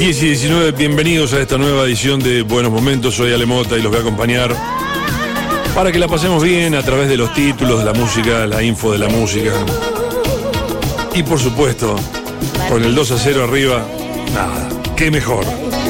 10 y 19, bienvenidos a esta nueva edición de Buenos Momentos. Soy Ale Mota y los voy a acompañar para que la pasemos bien a través de los títulos, de la música, la info de la música. Y por supuesto, con el 2-0 arriba, nada, qué mejor.